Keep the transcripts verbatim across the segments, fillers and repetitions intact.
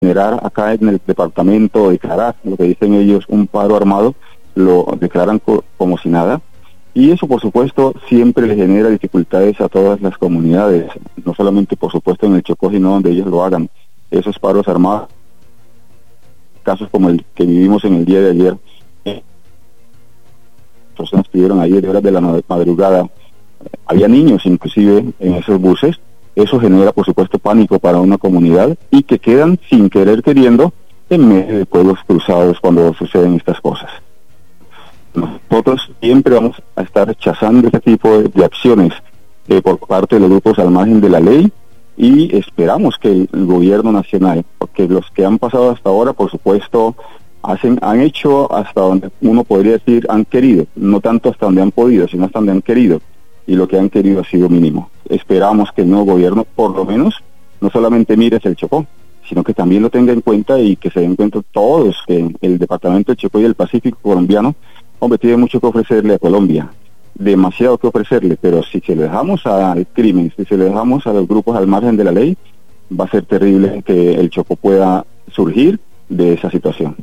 generar acá en el departamento, declarar, lo que dicen ellos, un paro armado, lo declaran co- como si nada, y eso por supuesto siempre le genera dificultades a todas las comunidades, no solamente por supuesto en el Chocó, sino donde ellos lo hagan. Esos paros armados, casos como el que vivimos en el día de ayer, eh, personas estuvieron ayer de horas de la madrugada, había niños inclusive en esos buses. Eso genera por supuesto pánico para una comunidad y que quedan sin querer queriendo en medio de pueblos cruzados cuando suceden estas cosas. Nosotros siempre vamos a estar rechazando este tipo de, de acciones eh, por parte de los grupos al margen de la ley, y esperamos que el, el gobierno nacional, porque los que han pasado hasta ahora, por supuesto, hacen, han hecho hasta donde uno podría decir han querido, no tanto hasta donde han podido, sino hasta donde han querido, y lo que han querido ha sido mínimo. Esperamos que el nuevo gobierno, por lo menos, no solamente mire hacia el Chocó, sino que también lo tenga en cuenta y que se den cuenta todos que el departamento del Chocó y el Pacífico colombiano, hombre, tiene mucho que ofrecerle a Colombia, demasiado que ofrecerle, pero si se lo dejamos al crimen, si se lo dejamos a los grupos al margen de la ley, va a ser terrible que el Chocó pueda surgir de esa situación.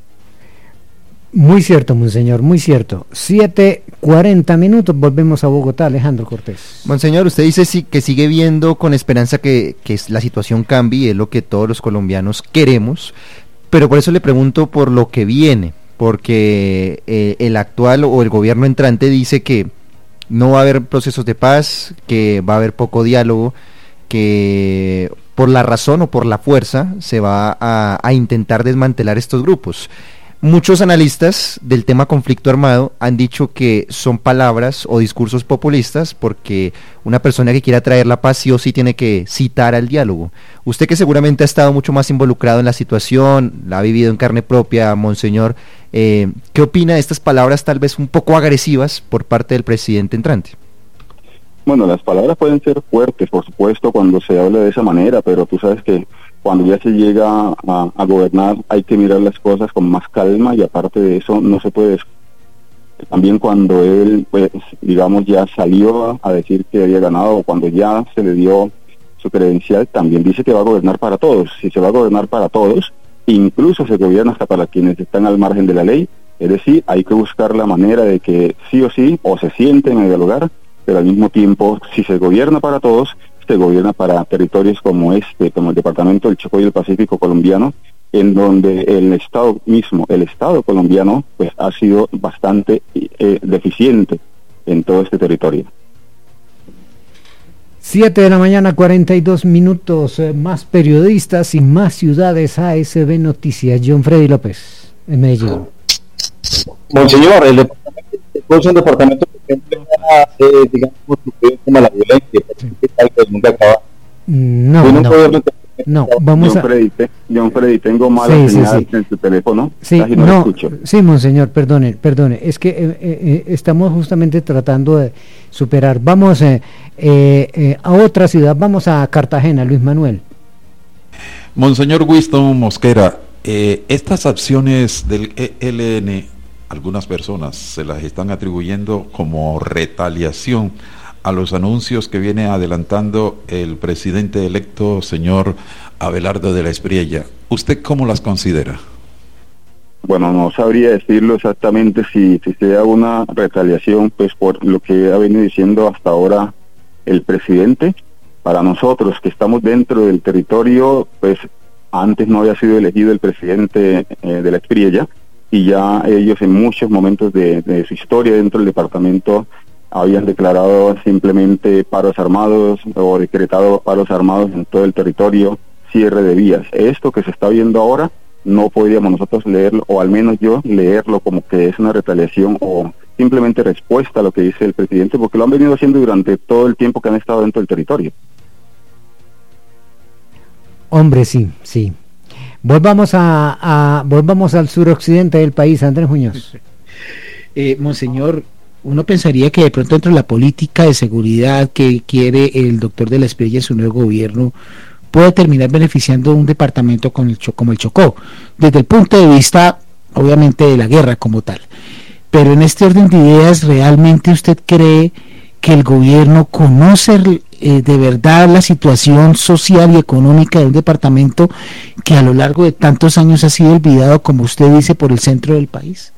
Muy cierto, monseñor, muy cierto. siete cuarenta minutos, volvemos a Bogotá. Alejandro Cortés. Monseñor, usted dice sí, que sigue viendo con esperanza que, que la situación cambie, es lo que todos los colombianos queremos, pero por eso le pregunto por lo que viene, porque eh, el actual o el gobierno entrante dice que no va a haber procesos de paz, que va a haber poco diálogo, que por la razón o por la fuerza se va a, a intentar desmantelar estos grupos. Muchos analistas del tema conflicto armado han dicho que son palabras o discursos populistas, porque una persona que quiera traer la paz sí o sí tiene que citar al diálogo. Usted, que seguramente ha estado mucho más involucrado en la situación, la ha vivido en carne propia, monseñor, eh, ¿qué opina de estas palabras tal vez un poco agresivas por parte del presidente entrante? Bueno, las palabras pueden ser fuertes, por supuesto, cuando se habla de esa manera, pero tú sabes que cuando ya se llega a, a gobernar hay que mirar las cosas con más calma, y aparte de eso no se puede. También cuando él, pues, digamos, ya salió a, a decir que había ganado, o cuando ya se le dio su credencial, también dice que va a gobernar para todos. Si se va a gobernar para todos, incluso se gobierna hasta para quienes están al margen de la ley, es decir, hay que buscar la manera de que sí o sí, o se sienten a dialogar, pero al mismo tiempo, si se gobierna para todos, se gobierna para territorios como este, como el departamento del Chocó y el Pacífico colombiano, en donde el Estado mismo, el Estado colombiano, pues ha sido bastante eh, deficiente en todo este territorio. siete de la mañana, cuarenta y dos minutos, eh, más periodistas y más ciudades. A S B Noticias. John Freddy López, en Medellín. Monseñor, el departamento es un departamento que empieza, eh, digamos, como la violencia, Sí. que tal vez nunca acaba. No, no, no, vamos John a... Freddy, te, John Freddy, tengo mala Sí, sí, señal sí. en tu teléfono, Sí, casi no, no, lo escucho. sí, monseñor, perdone, perdone, es que eh, eh, estamos justamente tratando de superar. Vamos eh, eh, eh, a otra ciudad, vamos a Cartagena, Luis Manuel. Monseñor Winston Mosquera, eh, estas acciones del E L N, algunas personas se las están atribuyendo como retaliación a los anuncios que viene adelantando el presidente electo, señor Abelardo de la Espriella. ¿Usted cómo las considera? Bueno, no sabría decirlo exactamente si, si sea una retaliación, pues por lo que ha venido diciendo hasta ahora el presidente. Para nosotros que estamos dentro del territorio, pues antes no había sido elegido el presidente eh, de la Espriella, y ya ellos en muchos momentos de, de su historia dentro del departamento habían declarado simplemente paros armados o decretado paros armados en todo el territorio, cierre de vías. Esto que se está viendo ahora no podríamos nosotros leerlo, o al menos yo leerlo como que es una retaliación o simplemente respuesta a lo que dice el presidente, porque lo han venido haciendo durante todo el tiempo que han estado dentro del territorio. Hombre, sí, sí. Volvamos a, a volvamos al suroccidente del país, Andrés Muñoz. Eh, monseñor, uno pensaría que de pronto dentro de la política de seguridad que quiere el doctor de la Espriella en su nuevo gobierno puede terminar beneficiando un departamento con el, como el Chocó, desde el punto de vista obviamente de la guerra como tal. Pero en este orden de ideas, ¿realmente usted cree que el gobierno conoce eh, de verdad la situación social y económica de un departamento que a lo largo de tantos años ha sido olvidado, como usted dice, por el centro del país?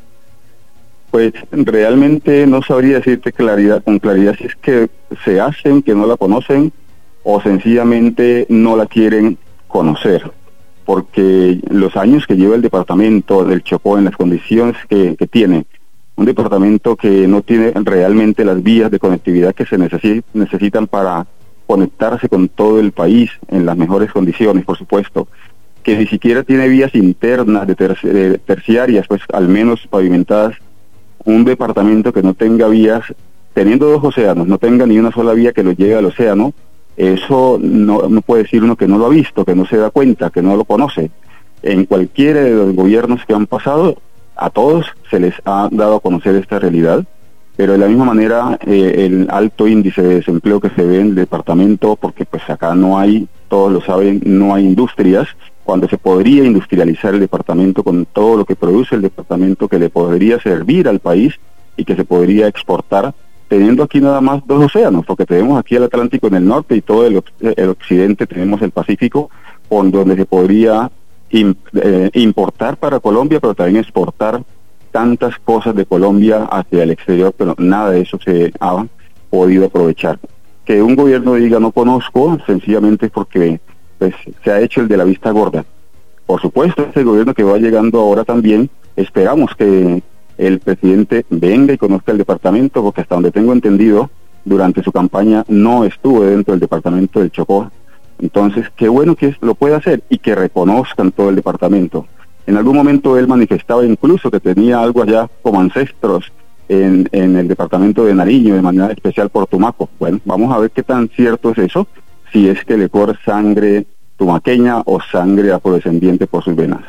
Pues realmente no sabría decirte claridad, con claridad si es que se hacen, que no la conocen, o sencillamente no la quieren conocer, porque los años que lleva el departamento del Chocó en las condiciones que, que tiene, un departamento que no tiene realmente las vías de conectividad que se necesi- necesitan para conectarse con todo el país en las mejores condiciones, por supuesto, que ni siquiera tiene vías internas de, terci- de terciarias, pues al menos pavimentadas. Un departamento que no tenga vías, teniendo dos océanos, no tenga ni una sola vía que lo lleve al océano, eso no, no puede decir uno que no lo ha visto, que no se da cuenta, que no lo conoce. En cualquiera de los gobiernos que han pasado, a todos se les ha dado a conocer esta realidad, pero de la misma manera eh, el alto índice de desempleo que se ve en el departamento, porque pues acá no hay, todos lo saben, no hay industrias, cuando se podría industrializar el departamento con todo lo que produce el departamento, que le podría servir al país y que se podría exportar, teniendo aquí nada más dos océanos, porque tenemos aquí el Atlántico en el norte y todo el, el occidente tenemos el Pacífico, con donde se podría in, eh, importar para Colombia, pero también exportar tantas cosas de Colombia hacia el exterior, pero nada de eso se ha podido aprovechar. Que un gobierno diga no conozco, sencillamente es porque pues se ha hecho el de la vista gorda. Por supuesto, este gobierno que va llegando ahora también, esperamos que el presidente venga y conozca el departamento, porque hasta donde tengo entendido, durante su campaña no estuvo dentro del departamento del Chocó. Entonces, qué bueno que lo pueda hacer y que reconozcan todo el departamento. En algún momento él manifestaba incluso que tenía algo allá como ancestros en, en el departamento de Nariño, de manera especial por Tumaco. Bueno, vamos a ver qué tan cierto es eso, si es que le corre sangre tumaqueña o sangre afrodescendiente por sus venas.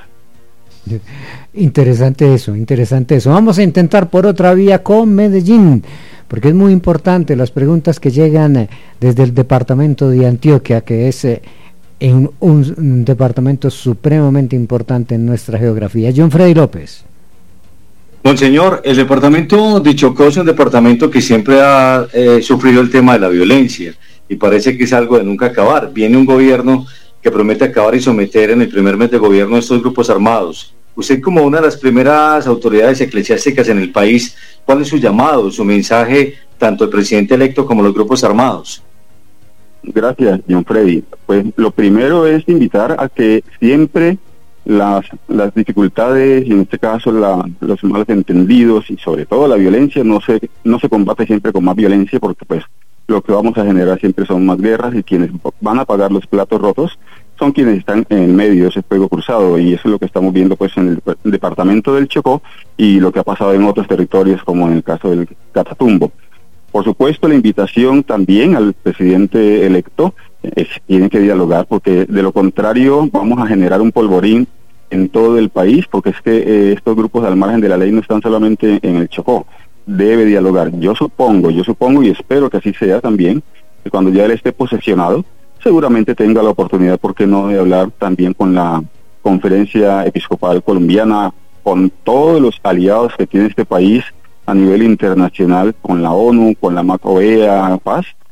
Interesante eso, interesante eso. Vamos a intentar por otra vía con Medellín, porque es muy importante las preguntas que llegan eh, desde el departamento de Antioquia, que es eh, en un, un departamento supremamente importante en nuestra geografía. John Freddy López. Monseñor, el departamento de Chocó es un departamento que siempre ha eh, sufrido el tema de la violencia y parece que es algo de nunca acabar. Viene un gobierno que promete acabar y someter en el primer mes de gobierno a estos grupos armados. Usted, como una de las primeras autoridades eclesiásticas en el país, ¿cuál es su llamado, su mensaje, tanto al presidente electo como a los grupos armados? Gracias, John Freddy. Pues lo primero es invitar a que siempre las, las dificultades, y en este caso la, los malos entendidos y sobre todo la violencia, no se, no se combate siempre con más violencia, porque pues lo que vamos a generar siempre son más guerras, y quienes van a pagar los platos rotos son quienes están en el medio de ese fuego cruzado, y eso es lo que estamos viendo pues en el departamento del Chocó y lo que ha pasado en otros territorios, como en el caso del Catatumbo. Por supuesto, la invitación también al presidente electo es, tiene que dialogar, porque de lo contrario vamos a generar un polvorín en todo el país, porque es que eh, estos grupos al margen de la ley no están solamente en el Chocó. Debe dialogar. Yo supongo, yo supongo y espero que así sea también, que cuando ya él esté posesionado, seguramente tenga la oportunidad, ¿por qué no?, de hablar también con la Conferencia Episcopal Colombiana, con todos los aliados que tiene este país a nivel internacional, con la ONU, con la MACOEA, Paz,